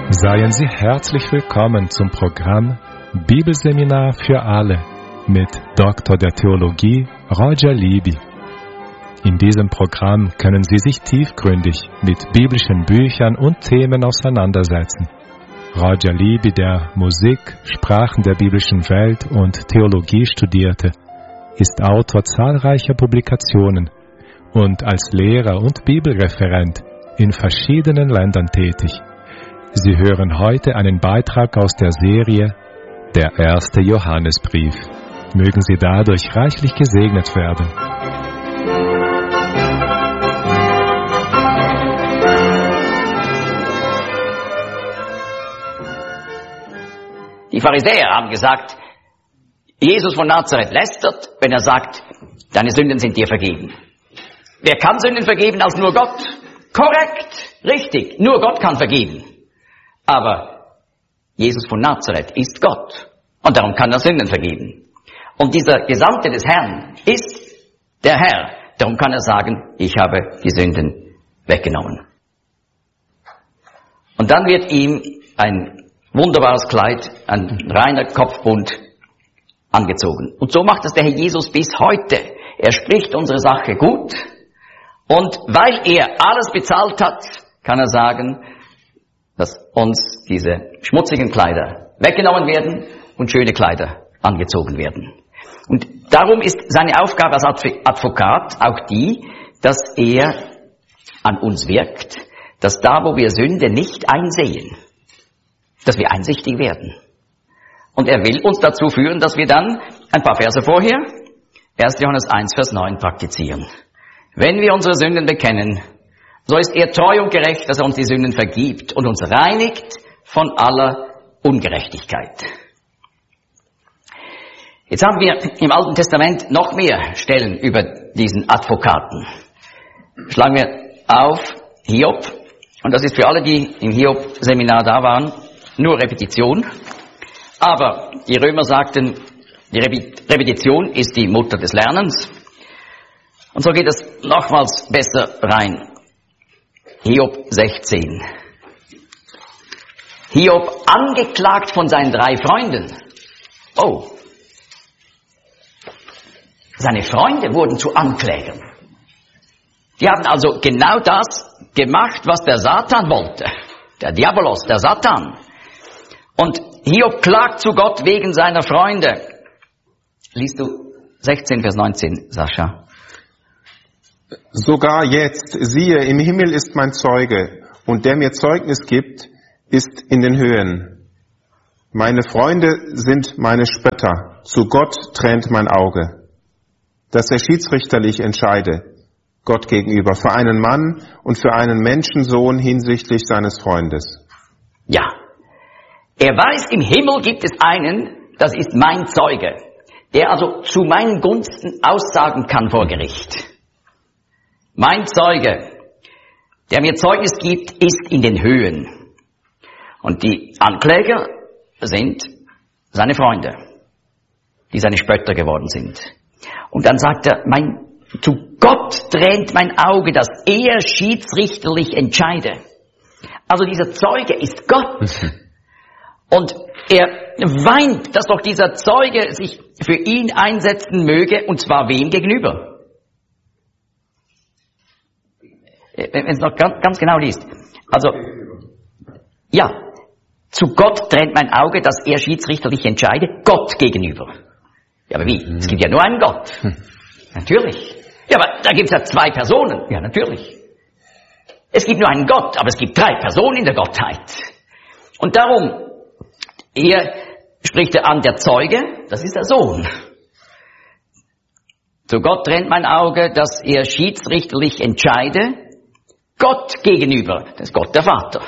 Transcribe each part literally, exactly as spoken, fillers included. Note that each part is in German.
Seien Sie herzlich willkommen zum Programm Bibelseminar für alle mit Doktor der Theologie Roger Libby. In diesem Programm können Sie sich tiefgründig mit biblischen Büchern und Themen auseinandersetzen. Roger Libby, der Musik, Sprachen der biblischen Welt und Theologie studierte, ist Autor zahlreicher Publikationen und als Lehrer und Bibelreferent in verschiedenen Ländern tätig. Sie hören heute einen Beitrag aus der Serie Der erste Johannesbrief. Mögen Sie dadurch reichlich gesegnet werden. Die Pharisäer haben gesagt, Jesus von Nazareth lästert, wenn er sagt, deine Sünden sind dir vergeben. Wer kann Sünden vergeben als nur Gott? Korrekt, richtig, nur Gott kann vergeben. Aber Jesus von Nazareth ist Gott und darum kann er Sünden vergeben. Und dieser Gesandte des Herrn ist der Herr, darum kann er sagen, ich habe die Sünden weggenommen. Und dann wird ihm ein wunderbares Kleid, ein reiner Kopfbund angezogen. Und so macht es der Herr Jesus bis heute. Er spricht unsere Sache gut und weil er alles bezahlt hat, kann er sagen, dass uns diese schmutzigen Kleider weggenommen werden und schöne Kleider angezogen werden. Und darum ist seine Aufgabe als Advokat auch die, dass er an uns wirkt, dass da, wo wir Sünde nicht einsehen, dass wir einsichtig werden. Und er will uns dazu führen, dass wir dann ein paar Verse vorher, erster Johannes eins, Vers neun, praktizieren. Wenn wir unsere Sünden bekennen, so ist er treu und gerecht, dass er uns die Sünden vergibt und uns reinigt von aller Ungerechtigkeit. Jetzt haben wir im Alten Testament noch mehr Stellen über diesen Advokaten. Schlagen wir auf Hiob, und das ist für alle, die im Hiob-Seminar da waren, nur Repetition. Aber die Römer sagten, die Repetition ist die Mutter des Lernens. Und so geht es nochmals besser rein. Hiob sechzehn. Hiob angeklagt von seinen drei Freunden. Oh. Seine Freunde wurden zu Anklägern. Die haben also genau das gemacht, was der Satan wollte. Der Diabolos, der Satan. Und Hiob klagt zu Gott wegen seiner Freunde. Liest du sechzehn, Vers neunzehn, Sascha? Sogar jetzt, siehe, im Himmel ist mein Zeuge, und der mir Zeugnis gibt, ist in den Höhen. Meine Freunde sind meine Spötter, zu Gott tränt mein Auge, dass er schiedsrichterlich entscheide, Gott gegenüber, für einen Mann und für einen Menschensohn hinsichtlich seines Freundes. Ja, er weiß, im Himmel gibt es einen, das ist mein Zeuge, der also zu meinen Gunsten aussagen kann vor Gericht. Mein Zeuge, der mir Zeugnis gibt, ist in den Höhen. Und die Ankläger sind seine Freunde, die seine Spötter geworden sind. Und dann sagt er, mein, zu Gott tränt mein Auge, dass er schiedsrichterlich entscheide. Also dieser Zeuge ist Gott. Und er weint, dass doch dieser Zeuge sich für ihn einsetzen möge, und zwar wem gegenüber? Wenn es noch ganz, ganz genau liest. Also, ja, zu Gott tränt mein Auge, dass er schiedsrichterlich entscheide, Gott gegenüber. Ja, aber wie? Mhm. Es gibt ja nur einen Gott. Hm. Natürlich. Ja, aber da gibt es ja zwei Personen. Ja, natürlich. Es gibt nur einen Gott, aber es gibt drei Personen in der Gottheit. Und darum, hier spricht er an der Zeuge, das ist der Sohn. Zu Gott trennt mein Auge, dass er schiedsrichterlich entscheide, Gott gegenüber, das ist Gott der Vater.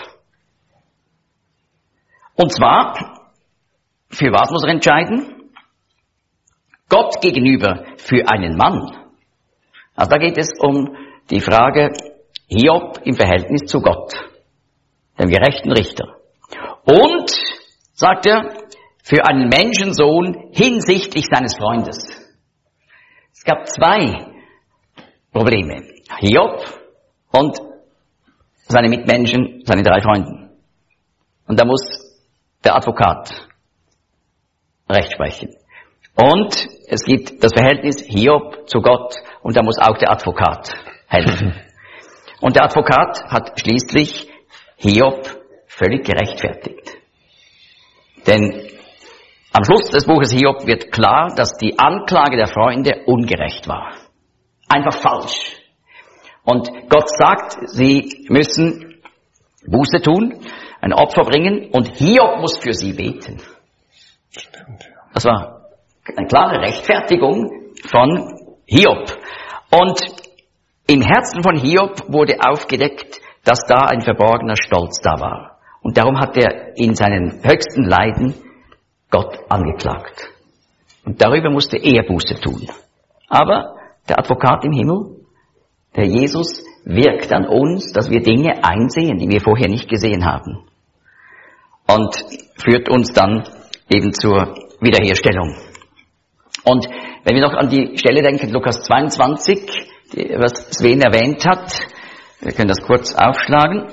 Und zwar, für was muss er entscheiden? Gott gegenüber für einen Mann. Also da geht es um die Frage Hiob im Verhältnis zu Gott, dem gerechten Richter. Und, sagt er, für einen Menschensohn hinsichtlich seines Freundes. Es gab zwei Probleme. Hiob und seine Mitmenschen, seine drei Freunde. Und da muss der Advokat Recht sprechen. Und es gibt das Verhältnis Hiob zu Gott und da muss auch der Advokat helfen. Und der Advokat hat schließlich Hiob völlig gerechtfertigt. Denn am Schluss des Buches Hiob wird klar, dass die Anklage der Freunde ungerecht war. Einfach falsch. Und Gott sagt, sie müssen Buße tun, ein Opfer bringen und Hiob muss für sie beten. Das war eine klare Rechtfertigung von Hiob. Und im Herzen von Hiob wurde aufgedeckt, dass da ein verborgener Stolz da war. Und darum hat er in seinen höchsten Leiden Gott angeklagt. Und darüber musste er Buße tun. Aber der Advokat im Himmel, der Jesus, wirkt an uns, dass wir Dinge einsehen, die wir vorher nicht gesehen haben. Und führt uns dann eben zur Wiederherstellung. Und wenn wir noch an die Stelle denken, Lukas zweiundzwanzig, die, was Sven erwähnt hat, wir können das kurz aufschlagen.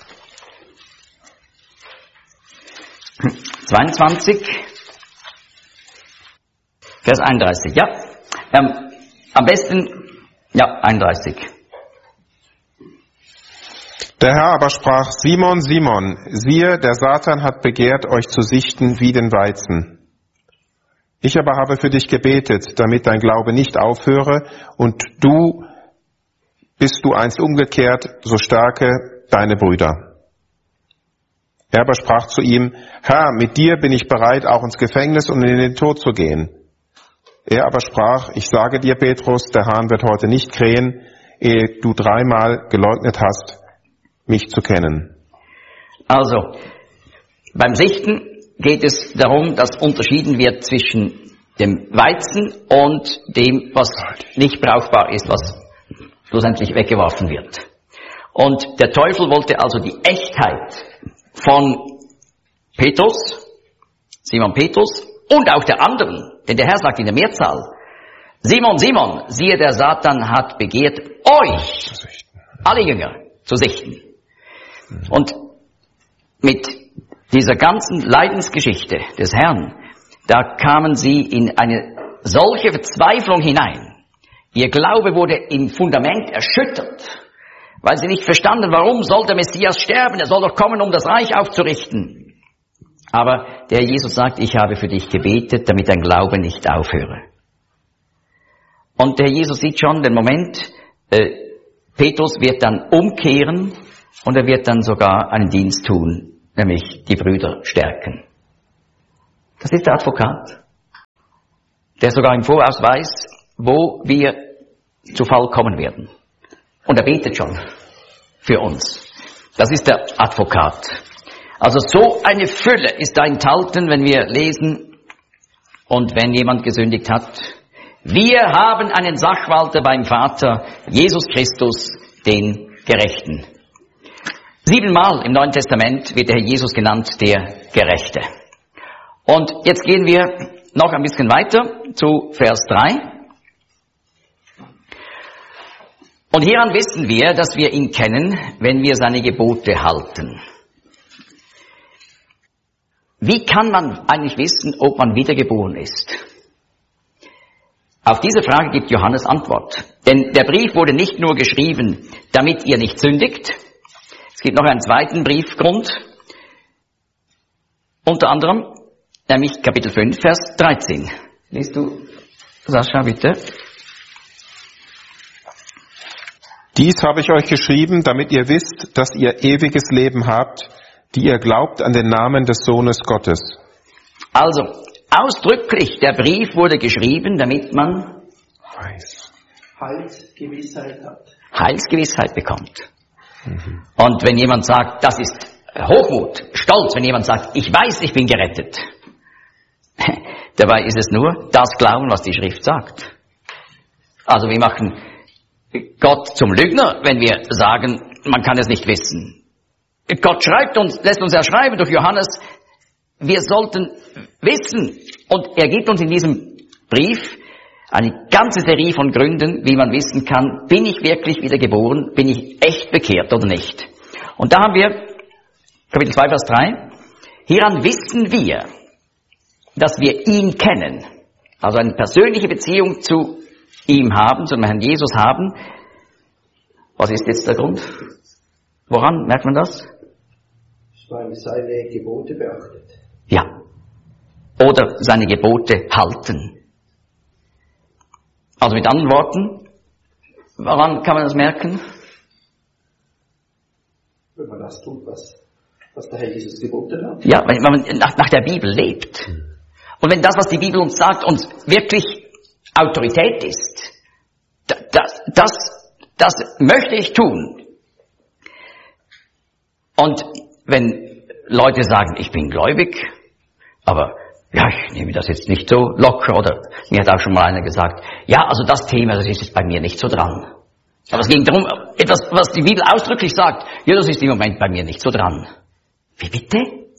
zweiundzwanzig, Vers einunddreißig, ja. Ähm, am besten, ja, einunddreißig. Der Herr aber sprach, Simon, Simon, siehe, der Satan hat begehrt, euch zu sichten wie den Weizen. Ich aber habe für dich gebetet, damit dein Glaube nicht aufhöre, und du, bist du einst umgekehrt, so stärke deine Brüder. Er aber sprach zu ihm, Herr, mit dir bin ich bereit, auch ins Gefängnis und in den Tod zu gehen. Er aber sprach, ich sage dir, Petrus, der Hahn wird heute nicht krähen, ehe du dreimal geleugnet hast, mich zu kennen. Also, beim Sichten geht es darum, dass unterschieden wird zwischen dem Weizen und dem, was nicht brauchbar ist, was schlussendlich weggeworfen wird. Und der Teufel wollte also die Echtheit von Petrus, Simon Petrus und auch der anderen, denn der Herr sagt in der Mehrzahl, Simon, Simon, siehe, der Satan hat begehrt, euch, alle Jünger, zu sichten. Und mit dieser ganzen Leidensgeschichte des Herrn, da kamen sie in eine solche Verzweiflung hinein. Ihr Glaube wurde im Fundament erschüttert, weil sie nicht verstanden, warum soll der Messias sterben? Er soll doch kommen, um das Reich aufzurichten. Aber der Jesus sagt, ich habe für dich gebetet, damit dein Glaube nicht aufhöre. Und der Jesus sieht schon den Moment, äh, Petrus wird dann umkehren und er wird dann sogar einen Dienst tun, nämlich die Brüder stärken. Das ist der Advokat, der sogar im Voraus weiß, wo wir zu Fall kommen werden. Und er betet schon für uns. Das ist der Advokat. Also so eine Fülle ist da enthalten, wenn wir lesen, und wenn jemand gesündigt hat. Wir haben einen Sachwalter beim Vater, Jesus Christus, den Gerechten. Siebenmal im Neuen Testament wird der Herr Jesus genannt, der Gerechte. Und jetzt gehen wir noch ein bisschen weiter zu Vers drei. Und hieran wissen wir, dass wir ihn kennen, wenn wir seine Gebote halten. Wie kann man eigentlich wissen, ob man wiedergeboren ist? Auf diese Frage gibt Johannes Antwort. Denn der Brief wurde nicht nur geschrieben, damit ihr nicht sündigt. Es gibt noch einen zweiten Briefgrund. Unter anderem, nämlich Kapitel fünf, Vers dreizehn. Liest du, Sascha, bitte? Dies habe ich euch geschrieben, damit ihr wisst, dass ihr ewiges Leben habt, die ihr glaubt an den Namen des Sohnes Gottes. Also, ausdrücklich, der Brief wurde geschrieben, damit man Weiß. Heilsgewissheit hat. Heilsgewissheit bekommt. Mhm. Und wenn jemand sagt, das ist Hochmut, Stolz, wenn jemand sagt, ich weiß, ich bin gerettet, dabei ist es nur das Glauben, was die Schrift sagt. Also wir machen Gott zum Lügner, wenn wir sagen, man kann es nicht wissen. Gott schreibt uns, lässt uns ja schreiben durch Johannes, wir sollten wissen. Und er gibt uns in diesem Brief eine ganze Serie von Gründen, wie man wissen kann, bin ich wirklich wiedergeboren, bin ich echt bekehrt oder nicht. Und da haben wir Kapitel zwei, Vers drei. hieran wissen wir, dass wir ihn kennen, also eine persönliche Beziehung zu ihm haben, zu dem Herrn Jesus haben. Was ist jetzt der Grund? Woran merkt man das? Weil er seine Gebote beachtet. Ja. Oder seine Gebote halten. Also mit anderen Worten, woran kann man das merken? Wenn man das tut, was, was der Herr Jesus geboten hat. Ja, wenn man nach, nach der Bibel lebt. Und wenn das, was die Bibel uns sagt, uns wirklich Autorität ist, das, das, das möchte ich tun. Und wenn Leute sagen, ich bin gläubig, aber ja, ich nehme das jetzt nicht so locker, oder mir hat auch schon mal einer gesagt, ja, also das Thema, das ist jetzt bei mir nicht so dran. Aber es ging darum, etwas, was die Bibel ausdrücklich sagt, ja, das ist im Moment bei mir nicht so dran. Wie bitte?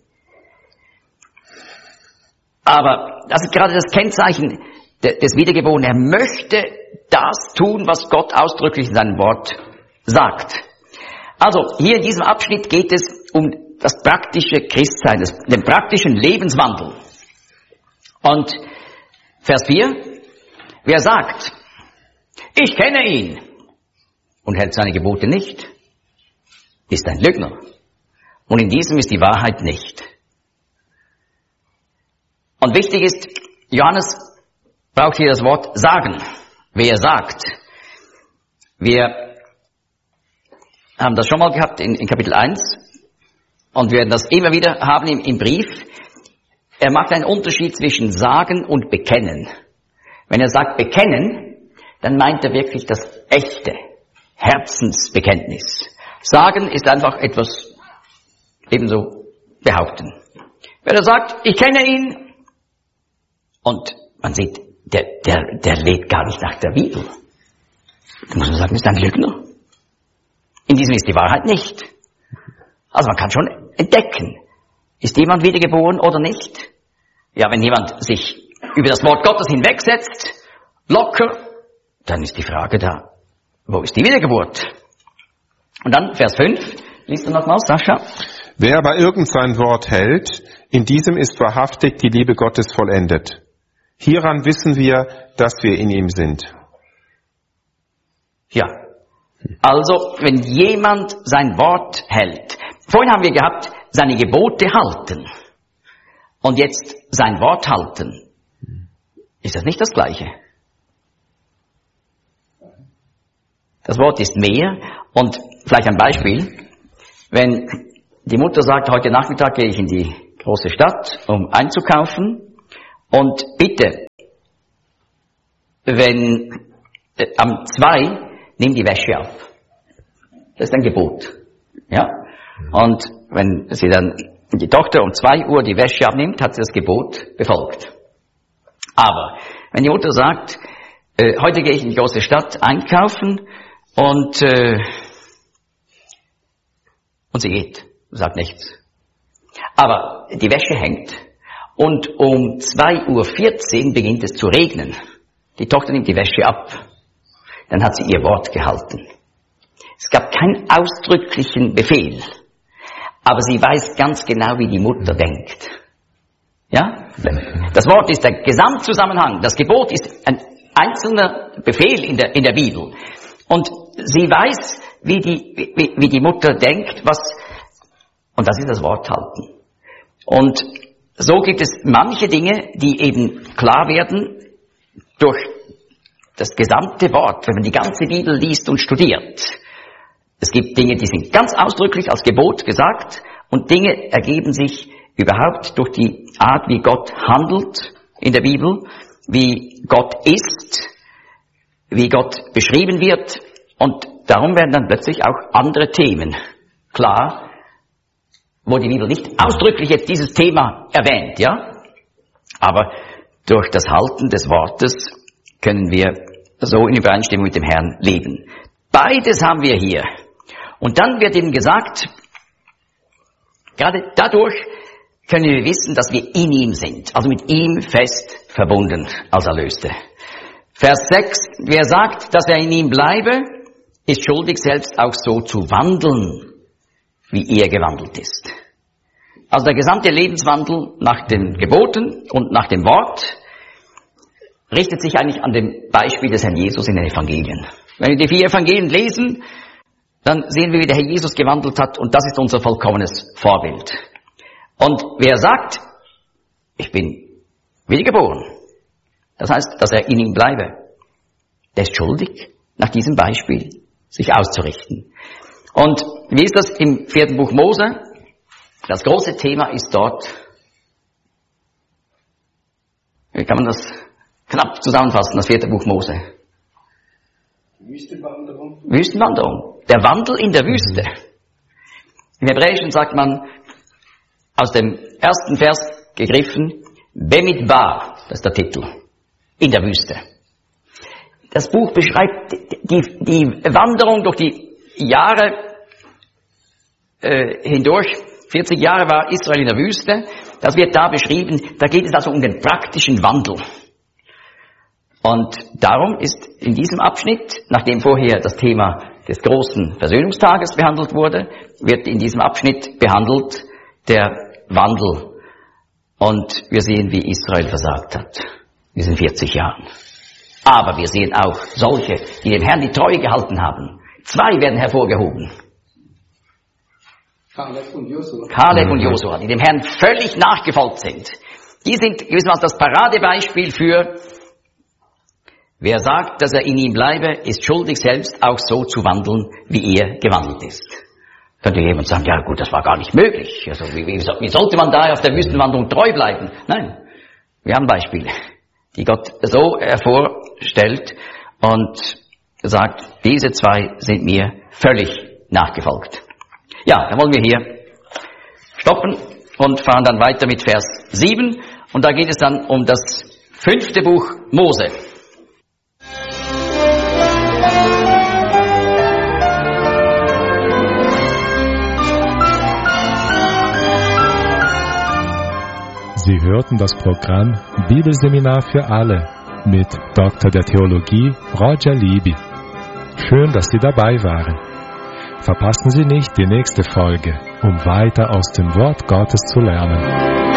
Aber das ist gerade das Kennzeichen des Wiedergeborenen. Er möchte das tun, was Gott ausdrücklich in seinem Wort sagt. Also, hier in diesem Abschnitt geht es um das praktische Christsein, das, den praktischen Lebenswandel. Und Vers vier, wer sagt, ich kenne ihn und hält seine Gebote nicht, ist ein Lügner. Und in diesem ist die Wahrheit nicht. Und wichtig ist, Johannes braucht hier das Wort sagen. Wer sagt. Wir haben das schon mal gehabt in, in Kapitel eins und wir werden das immer wieder haben im, im Brief. Er macht einen Unterschied zwischen sagen und bekennen. Wenn er sagt bekennen, dann meint er wirklich das echte Herzensbekenntnis. Sagen ist einfach etwas ebenso behaupten. Wenn er sagt, ich kenne ihn, und man sieht, der, der, der lebt gar nicht nach der Bibel, dann muss man sagen, ist ein Lügner. In diesem ist die Wahrheit nicht. Also man kann schon entdecken, ist jemand wiedergeboren oder nicht? Ja, wenn jemand sich über das Wort Gottes hinwegsetzt, locker, dann ist die Frage da, wo ist die Wiedergeburt? Und dann Vers fünf, liest du nochmal, Sascha? Wer aber irgend sein Wort hält, in diesem ist wahrhaftig die Liebe Gottes vollendet. Hieran wissen wir, dass wir in ihm sind. Ja, also wenn jemand sein Wort hält, vorhin haben wir gehabt, seine Gebote halten und jetzt sein Wort halten, ist das nicht das Gleiche? Das Wort ist mehr und vielleicht ein Beispiel, wenn die Mutter sagt, heute Nachmittag gehe ich in die große Stadt, um einzukaufen, und bitte, wenn äh, am zwei, nimm die Wäsche ab. Das ist ein Gebot. Ja? Und wenn sie dann, die Tochter um zwei Uhr die Wäsche abnimmt, hat sie das Gebot befolgt. Aber wenn die Mutter sagt, äh, heute gehe ich in die große Stadt einkaufen und, äh, und sie geht, sagt nichts. Aber die Wäsche hängt. Und um zwei Uhr vierzehn beginnt es zu regnen. Die Tochter nimmt die Wäsche ab. Dann hat sie ihr Wort gehalten. Es gab keinen ausdrücklichen Befehl. Aber sie weiß ganz genau, wie die Mutter denkt. Ja? Das Wort ist der Gesamtzusammenhang. Das Gebot ist ein einzelner Befehl in der, in der Bibel. Und sie weiß, wie die, wie, wie die Mutter denkt, was, und das ist das Wort halten. Und so gibt es manche Dinge, die eben klar werden durch das gesamte Wort, wenn man die ganze Bibel liest und studiert. Es gibt Dinge, die sind ganz ausdrücklich als Gebot gesagt und Dinge ergeben sich überhaupt durch die Art, wie Gott handelt in der Bibel, wie Gott ist, wie Gott beschrieben wird, und darum werden dann plötzlich auch andere Themen klar, wo die Bibel nicht ausdrücklich jetzt dieses Thema erwähnt, ja? Aber durch das Halten des Wortes können wir so in Übereinstimmung mit dem Herrn leben. Beides haben wir hier. Und dann wird eben gesagt, gerade dadurch können wir wissen, dass wir in ihm sind, also mit ihm fest verbunden als Erlöste. Vers sechs, wer sagt, dass er in ihm bleibe, ist schuldig, selbst auch so zu wandeln, wie er gewandelt ist. Also der gesamte Lebenswandel nach den Geboten und nach dem Wort richtet sich eigentlich an dem Beispiel des Herrn Jesus in den Evangelien. Wenn wir die vier Evangelien lesen, dann sehen wir, wie der Herr Jesus gewandelt hat, und das ist unser vollkommenes Vorbild. Und wer sagt, ich bin wiedergeboren, das heißt, dass er in ihm bleibe, der ist schuldig, nach diesem Beispiel sich auszurichten. Und wie ist das im vierten Buch Mose? Das große Thema ist dort, wie kann man das knapp zusammenfassen, das vierte Buch Mose? Wüstenwanderung. Wüstenwanderung. Der Wandel in der Wüste. Im Hebräischen sagt man, aus dem ersten Vers gegriffen, Bemidbar, das ist der Titel, in der Wüste. Das Buch beschreibt die, die Wanderung durch die Jahre äh, hindurch. vierzig Jahre war Israel in der Wüste. Das wird da beschrieben. Da geht es also um den praktischen Wandel. Und darum ist in diesem Abschnitt, nachdem vorher das Thema des großen Versöhnungstages behandelt wurde, wird in diesem Abschnitt behandelt der Wandel. Und wir sehen, wie Israel versagt hat in diesen vierzig Jahren. Aber wir sehen auch solche, die dem Herrn die Treue gehalten haben. Zwei werden hervorgehoben. Kaleb und Josua. Kaleb und Josua, die dem Herrn völlig nachgefolgt sind. Die sind gewissermaßen das Paradebeispiel für, wer sagt, dass er in ihm bleibe, ist schuldig, selbst auch so zu wandeln, wie er gewandelt ist. Könnte jemand sagen, ja gut, das war gar nicht möglich. Also wie, wie, wie sollte man da auf der Wüstenwanderung treu bleiben? Nein, wir haben Beispiele, die Gott so hervorstellt und sagt, diese zwei sind mir völlig nachgefolgt. Ja, dann wollen wir hier stoppen und fahren dann weiter mit Vers sieben. Und da geht es dann um das fünfte Buch Mose. Sie hörten das Programm Bibelseminar für alle mit Doktor der Theologie Roger Libby. Schön, dass Sie dabei waren. Verpassen Sie nicht die nächste Folge, um weiter aus dem Wort Gottes zu lernen.